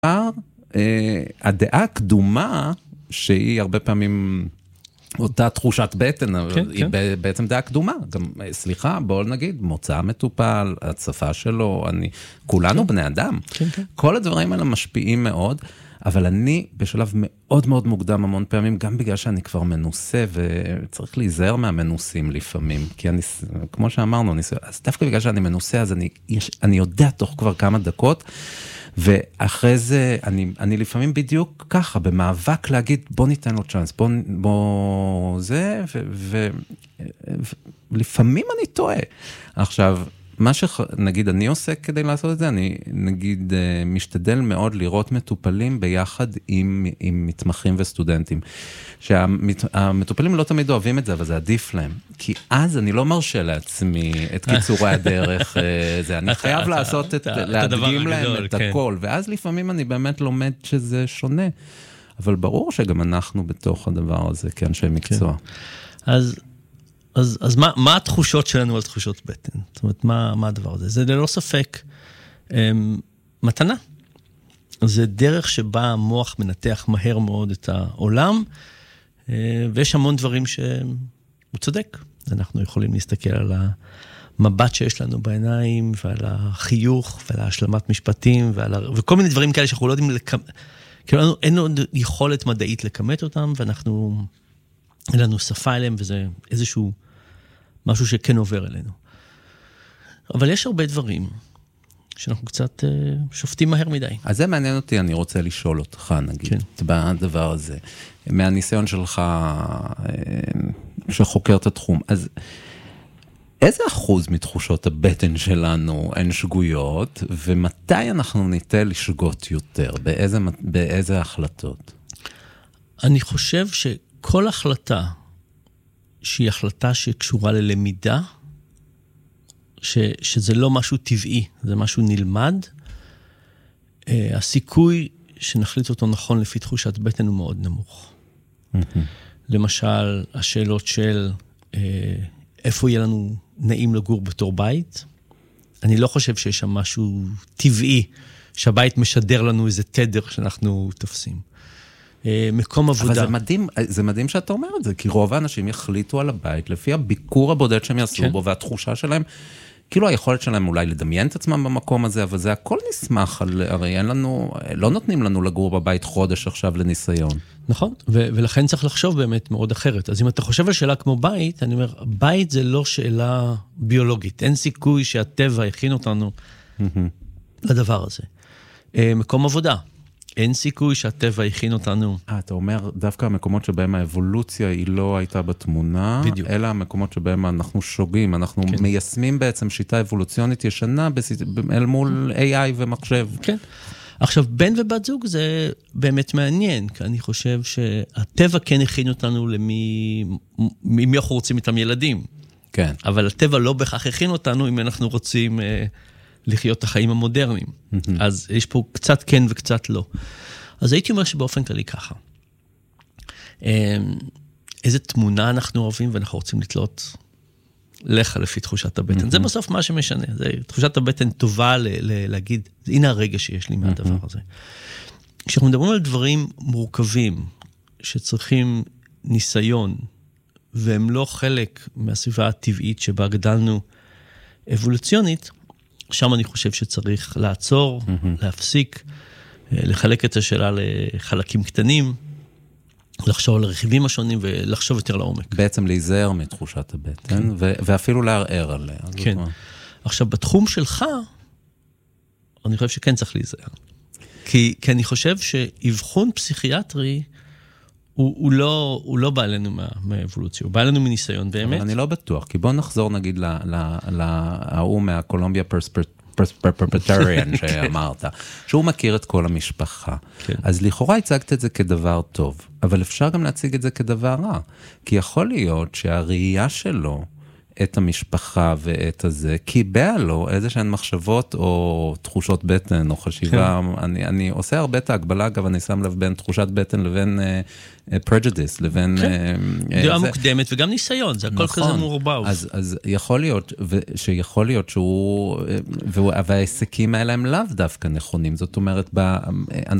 הדעה הקדומה, שהיא הרבה פעמים אותה תחושת בטן, היא בעצם דעה קדומה. גם, סליחה, בואו נגיד, מוצא מטופל, הצפה שלו, כולנו בני אדם. כל הדברים האלה משפיעים מאוד, אבל אני בשלב מאוד מאוד מוקדם המון פעמים, גם בגלל שאני כבר מנוסה, וצריך להיזהר מהמנוסים לפעמים, כי אני, כמו שאמרנו, אז דווקא בגלל שאני מנוסה, אז אני יודע תוך כבר כמה דקות, ואחרי זה, אני לפעמים בדיוק ככה, במאבק להגיד, בוא ניתן לו צ'אנס, בוא זה, ולפעמים אני טועה. עכשיו, מה שנגיד אני עושה כדי לעשות את זה, אני נגיד משתדל מאוד לראות מטופלים ביחד עם מתמחים וסטודנטים. שהמטופלים לא תמיד אוהבים את זה, אבל זה עדיף להם. כי אז אני לא מרשה לעצמי את קיצורי הדרך, אני חייב לעשות להדגים להם את הכל, ואז לפעמים אני באמת לומד שזה שונה. אבל ברור שגם אנחנו בתוך הדבר הזה, כאנשי מקצוע. אז מה התחושות שלנו על תחושות בטן? זאת אומרת, מה הדבר הזה? זה ללא ספק מתנה. זה דרך שבה המוח מנתח מהר מאוד את העולם, ויש המון דברים שהוא צודק. אנחנו יכולים להסתכל על המבט שיש לנו בעיניים, ועל החיוך, ועל ההשלמת משפטים, וכל מיני דברים כאלה שאנחנו לא יודעים כאילו אין לנו יכולת מדעית לקמת אותם, ואנחנו אין לנו שפה אליהם, וזה איזשהו משהו שכן עובר אלינו. אבל יש הרבה דברים שאנחנו קצת שופטים מהר מדי. אז זה מעניין אותי, אני רוצה לשאול אותך, נגיד, בדבר הזה. מהניסיון שלך, שחוקר את התחום, אז איזה אחוז מתחושות הבטן שלנו הן שגויות, ומתי אנחנו ניתן לשגות יותר? באיזה החלטות? אני חושב כל החלטה שהיא החלטה שקשורה ללמידה, שזה לא משהו טבעי, זה משהו נלמד, הסיכוי שנחליט אותו נכון לפי תחושת בטן הוא מאוד נמוך. למשל, השאלות של איפה יהיה לנו נעים לגור בתור בית, אני לא חושב שיש שם משהו טבעי, שהבית משדר לנו איזה תדר שאנחנו תופסים. מקום עבודה. אבל זה מדהים שאתה אומר את זה, כי רוב האנשים יחליטו על הבית, לפי הביקור הבודד שהם יעשו בו, והתחושה שלהם, כאילו היכולת שלהם אולי לדמיין את עצמם במקום הזה, אבל זה הכל נסמך, הרי אין לנו, לא נותנים לנו לגור בבית חודש עכשיו לניסיון. נכון, ולכן צריך לחשוב באמת מאוד אחרת. אז אם אתה חושב על שאלה כמו בית, אני אומר, בית זה לא שאלה ביולוגית, אין סיכוי שהטבע יכין אותנו לדבר הזה. מקום עבודה. אין סיכוי שהטבע הכין אותנו. אתה אומר, דווקא המקומות שבהם האבולוציה היא לא הייתה בתמונה, בדיוק. אלא המקומות שבהם אנחנו שוגים, אנחנו מיישמים בעצם שיטה אבולוציונית ישנה אל מול AI ומחשב. כן. עכשיו, בן ובת זוג זה באמת מעניין, כי אני חושב שהטבע כן הכין אותנו למי אנחנו רוצים איתם ילדים. כן. אבל הטבע לא בכך הכין אותנו אם אנחנו רוצים לחיות את החיים המודרניים. אז יש פה קצת כן וקצת לא. אז הייתי אומר שבאופן כללי ככה. איזה תמונה אנחנו אוהבים ואנחנו רוצים לתלות לך לפי תחושת הבטן. זה בסוף מה שמשנה. תחושת הבטן טובה להגיד, הנה הרגע שיש לי מהדבר הזה. כשאנחנו מדברים על דברים מורכבים, שצריכים ניסיון, והם לא חלק מהסביבה הטבעית שבה גדלנו אבולוציונית, שם אני חושב שצריך לעצור, להפסיק, לחלק את השאלה לחלקים קטנים, לחשוב על הרכיבים השונים ולחשוב יותר לעומק. בעצם להיזהר מתחושת הבטן, ואפילו לערער עליה. כן. עכשיו, בתחום שלך, אני חושב שכן צריך להיזהר. כי אני חושב שאבחון פסיכיאטרי, הוא לא בא אלינו מהאבולוציה, הוא בא אלינו מניסיון באמת. אבל אני לא בטוח, כי בוא נחזור נגיד להוא מהקולומביה פרספרפרפרטריאן שאמרת, שהוא מכיר את כל המשפחה. אז לכאורה הצגת את זה כדבר טוב, אבל אפשר גם להציג את זה כדבר רע, כי יכול להיות שהראייה שלו את המשפחה ואת הזה, קיבע לו איזה שהן מחשבות או תחושות בטן או חשיבה. אני עושה הרבה את ההגבלה, אגב, אני שם לב בין תחושת בטן לבין prejudice, לבין... דעה מוקדמת וגם ניסיון, זה הכל כזה מעורבב. אז שיכול להיות שהוא... והעסקים האלה הם לאו דווקא נכונים, זאת אומרת,